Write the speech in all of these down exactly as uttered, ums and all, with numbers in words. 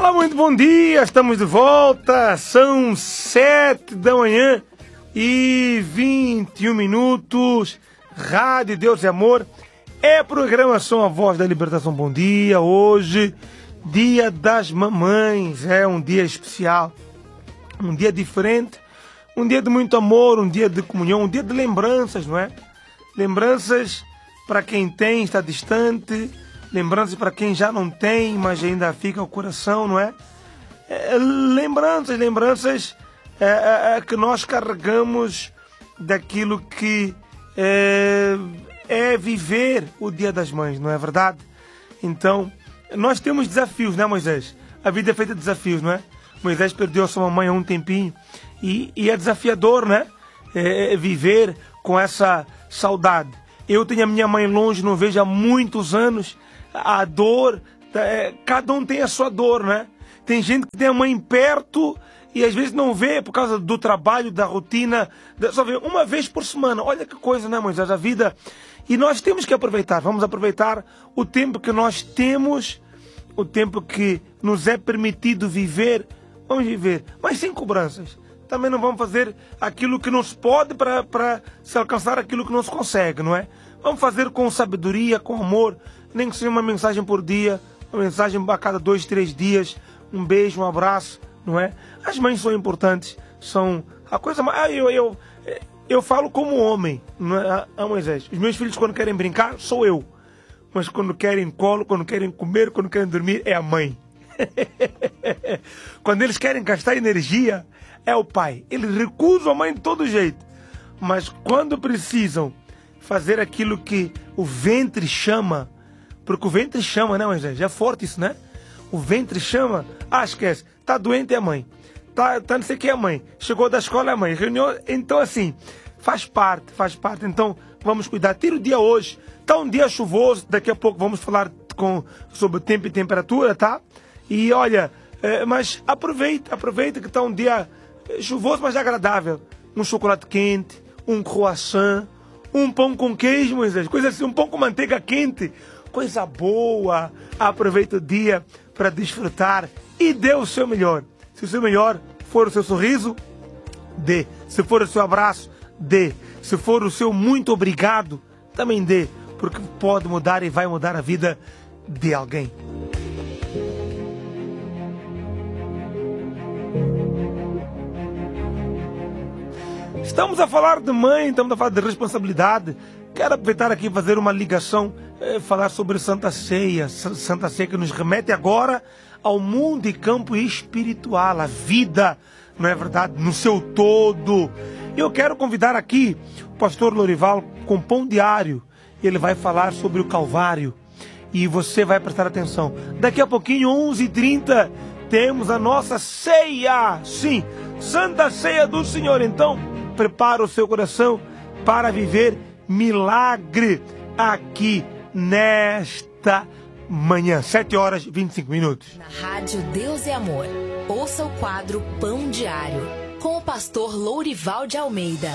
Olá, muito bom dia, estamos de volta, são sete da manhã e vinte e um minutos, Rádio Deus e Amor, é programação A Voz da Libertação. Bom dia, hoje, dia das mamães, é um dia especial, um dia diferente, um dia de muito amor, um dia de comunhão, um dia de lembranças, não é? Lembranças para quem tem, está distante, lembranças para quem já não tem, mas ainda fica o coração, não é? é lembranças, lembranças é, é, que nós carregamos daquilo que é, é viver o Dia das Mães, não é verdade? Então, nós temos desafios, não é, Moisés? A vida é feita de desafios, não é? Moisés perdeu a sua mamãe há um tempinho e, e é desafiador, né? É, é viver com essa saudade. Eu tenho a minha mãe longe, não vejo há muitos anos. A dor, é, cada um tem a sua dor, né? Tem gente que tem a mãe perto e às vezes não vê por causa do trabalho, da rotina, só vê uma vez por semana. Olha que coisa, né, Moisés? A vida. E nós temos que aproveitar, vamos aproveitar o tempo que nós temos, o tempo que nos é permitido viver, vamos viver, mas sem cobranças. Também não vamos fazer aquilo que não se pode para se alcançar aquilo que não se consegue, não é? Vamos fazer com sabedoria, com amor, nem que seja uma mensagem por dia, uma mensagem a cada dois, três dias, um beijo, um abraço, não é? As mães são importantes, são a coisa mais... Ah, eu, eu, eu falo como homem, não é? Ah, Moisés, os meus filhos quando querem brincar, sou eu. Mas quando querem colo, quando querem comer, quando querem dormir, é a mãe. Quando eles querem gastar energia, é o pai. Eles recusam a mãe de todo jeito. Mas quando precisam fazer aquilo que o ventre chama, porque o ventre chama, né, Moisés? Já é forte isso, né? O ventre chama, ah, esquece, tá doente é a mãe, tá, tá não sei o que é a mãe, chegou da escola é a mãe, reunião, então assim, faz parte, faz parte, então vamos cuidar. Tira o dia hoje, tá um dia chuvoso, daqui a pouco vamos falar com, sobre tempo e temperatura, tá? E olha, é, mas aproveita, aproveita que tá um dia chuvoso, mas agradável, um chocolate quente, um croissant, um pão com queijo, Moisés, coisa assim, um pão com manteiga quente, coisa boa. Aproveita o dia para desfrutar e dê o seu melhor. Se o seu melhor for o seu sorriso, dê. Se for o seu abraço, dê. Se for o seu muito obrigado, também dê, porque pode mudar e vai mudar a vida de alguém. Estamos a falar de mãe, estamos a falar de responsabilidade. Quero aproveitar aqui e fazer uma ligação, eh, falar sobre Santa Ceia. Santa Ceia que nos remete agora ao mundo e campo espiritual, a vida, não é verdade? No seu todo. Eu quero convidar aqui o pastor Lorival com Pão Diário. Ele vai falar sobre o Calvário e você vai prestar atenção. Daqui a pouquinho, onze e trinta, temos a nossa ceia. Sim, Santa Ceia do Senhor. Então, prepara o seu coração para viver milagre aqui nesta manhã, sete horas e vinte e cinco minutos. Na Rádio Deus e Amor, ouça o quadro Pão Diário, com o pastor Lourival de Almeida.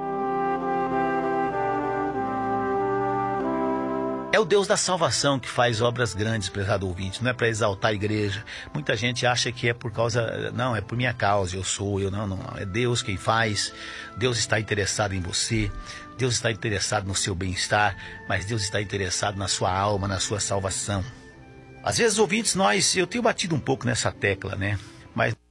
É o Deus da salvação que faz obras grandes, prezado ouvinte, não é para exaltar a igreja. Muita gente acha que é por causa, não, é por minha causa, eu sou, eu não, não, é Deus quem faz. Deus está interessado em você, Deus está interessado no seu bem-estar, mas Deus está interessado na sua alma, na sua salvação. Às vezes, ouvintes, nós, eu tenho batido um pouco nessa tecla, né? Mas